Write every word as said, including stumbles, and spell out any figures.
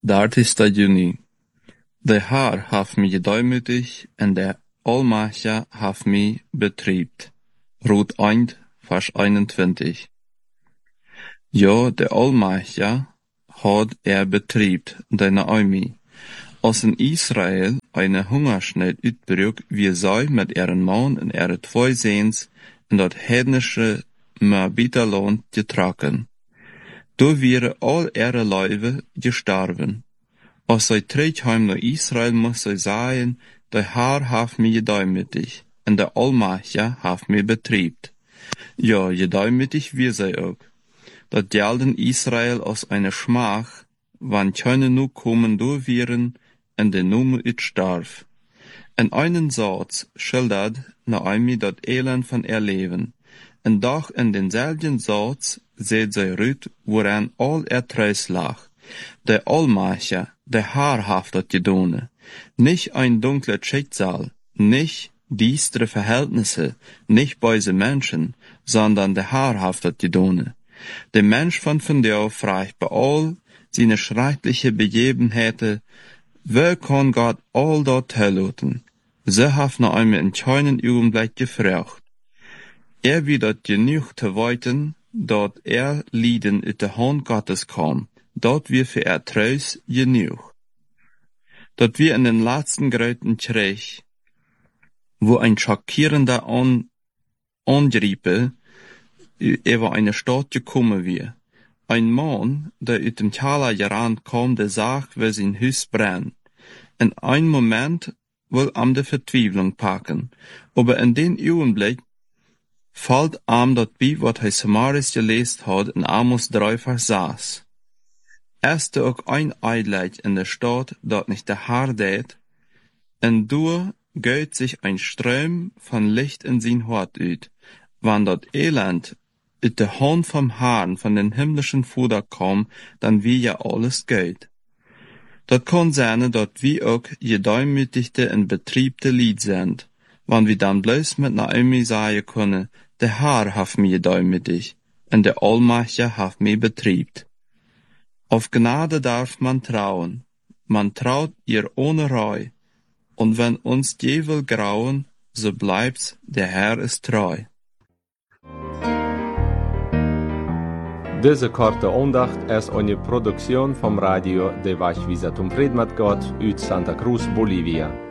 dertigste juni. De Herr haft mich gedemütigt, en der Allmächtige haft mich betriebt. Rut eins, Vers einundzwanzig. Ja, der Allmächtige hat er betriebt, de Naomi. Als in Israel eine Hungersnot uitbruk, wie zij met ihren Mann en ihre zwei Sehens in dat heidnische Moabiterland getragen. Da wäre all ihre Leibe gestorben. Als zij terugheim naar Israel moest zij sagen, der Herr haft mich gedemütigt, en der Allmächtige haft mich betriebt. Ja, gedemütigt wie zij ook. Dat gelden Israel als eine Schmach, wann keine nu kommen do wären, en de Nume uitstarf. En einen Satz schildert Naomi dat Elend van ihr Leben. En doch in denselben Satz seht zij Ruth, woran all er Treus lag. Der Allmächtige, der Herr haft dat gedone. Nicht ein dunkler Schicksal, nicht düstere Verhältnisse, nicht böse Menschen, sondern der Herr haft dat gedone. Der Mensch von von der fragt bei all seine schreckliche Begebenheiten, wer kann Gott all dort telluten? Sie haft noch einmal in keinen Augenblick gefragt. Er wird dort genug zu weiten, dort er Lieden in der Hand Gottes kam, dort wir für er Treus genug. Dort wir in den letzten Gröten Krieg, wo ein schockierender An Angrippe über eine Stadt gekommen wir. Ein Mann, der uit dem Thaler gerand kam, der sagt, wer sein Haus brennt. In einem Moment will am der Verzweiflung packen, aber in den Augenblick fällt am dat bei, wat hij Samaris gelesen hat in Amos drei Vers sechs. Erst auch ein Eidleid in der Stadt, dat nicht der Herr deed, en du geht sich ein Strom von Licht in sein Hort uit, wann dat Elend uit der Hand vom Herrn von den himmlischen Vater kam, dann wie ja alles geht. Dat kann sein, dat wir auch gedemütigte und betriebte Lied sind, wann wir dann bloß mit Naomi sagen können, der Herr haft mich gedemütigt, und der Allmächtige haft mich betriebt. Auf Gnade darf man trauen, man traut ihr ohne Reu, und wenn uns Djevel grauen, so bleibt's, der Herr ist treu. Deze korte aandacht is een productie van Radio De Wachwiza Tumpredmat God uit Santa Cruz, Bolivia.